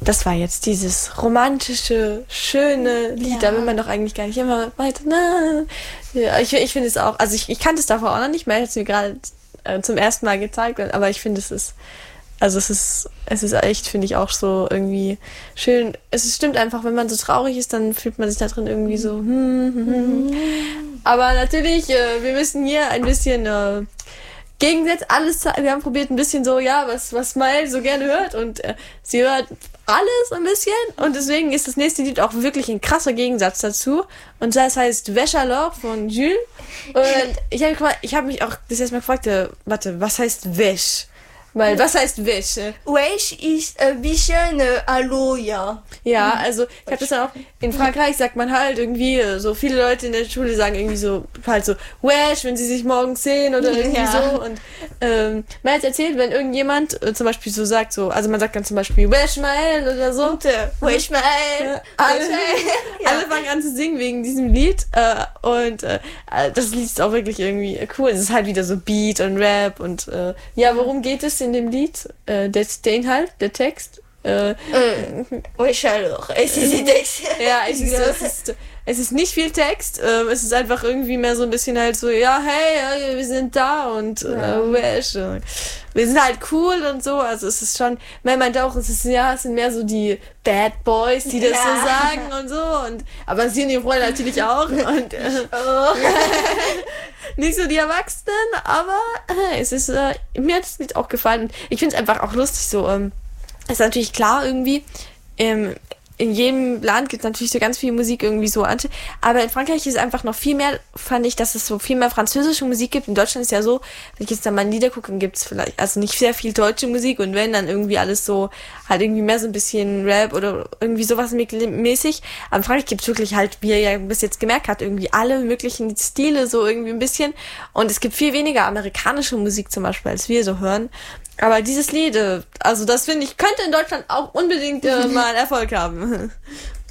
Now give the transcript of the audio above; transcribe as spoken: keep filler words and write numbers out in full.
das war jetzt dieses romantische, schöne Lied. Ja. Da will man doch eigentlich gar nicht immer weiter. Na, ja, ich ich finde es auch, also ich, ich kannte es davor auch noch nicht mehr, jetzt mir gerade äh, zum ersten Mal gezeigt, aber ich finde es ist, also es ist, es ist echt, finde ich auch so irgendwie schön. Es ist, stimmt einfach, wenn man so traurig ist, dann fühlt man sich da drin irgendwie so. Hm, hm, hm. Aber natürlich, äh, wir müssen hier ein bisschen äh, Gegensatz, alles, wir haben probiert ein bisschen so, ja, was, was Smile so gerne hört und äh, sie hört alles ein bisschen und deswegen ist das nächste Lied auch wirklich ein krasser Gegensatz dazu und das heißt Wäscherloch von Jules und ich habe ich habe mich auch das erstmal gefragt, äh, warte, was heißt Wäsch? Weil, was heißt Wäsche? Wäsch ist ein bisschen äh, Aloja. Ja, also ich habe das dann auch, in Frankreich sagt man halt irgendwie, so viele Leute in der Schule sagen irgendwie so, halt so, Wäsch, wenn sie sich morgens sehen oder irgendwie ja. so. Und ähm, man hat erzählt, wenn irgendjemand äh, zum Beispiel so sagt, so, also man sagt dann zum Beispiel Wäsch mal oder so. Und, äh, Wäsch mal. Ja, alle, ja. alle fangen an zu singen wegen diesem Lied äh, und äh, das Lied ist auch wirklich irgendwie cool. Es ist halt wieder so Beat und Rap und äh, ja, worum geht es in dem Lied? Äh, der, der Inhalt, der Text? Äh, Wäscherloch. Es ist Text. Ja, es ist, es, ist, es ist nicht viel Text. Äh, es ist einfach irgendwie mehr so ein bisschen halt so, ja, hey, wir sind da und ja. äh, Wäsche. Wir sind halt cool und so. Also es ist schon, man meint auch, es ist ja, es sind mehr so die Bad Boys, die das ja. so sagen und so. Und aber sie und ihre Freunde natürlich auch. Und äh, oh. nicht so die Erwachsenen, aber äh, es ist, äh, mir hat das Lied auch gefallen. Und ich finde es einfach auch lustig so. Ähm, ist natürlich klar irgendwie, ähm, in jedem Land gibt es natürlich so ganz viel Musik irgendwie so an. Aber in Frankreich ist es einfach noch viel mehr, fand ich, dass es so viel mehr französische Musik gibt. In Deutschland ist ja so, wenn ich jetzt da mal Lieder gucke, dann gibt es vielleicht, also nicht sehr viel deutsche Musik und wenn, dann irgendwie alles so, halt irgendwie mehr so ein bisschen Rap oder irgendwie sowas mäßig. Aber in Frankreich gibt es wirklich halt, wie ihr ja bis jetzt gemerkt habt, irgendwie alle möglichen Stile so irgendwie ein bisschen. Und es gibt viel weniger amerikanische Musik zum Beispiel, als wir so hören. Aber dieses Lied, also das finde ich, könnte in Deutschland auch unbedingt äh, mal Erfolg haben.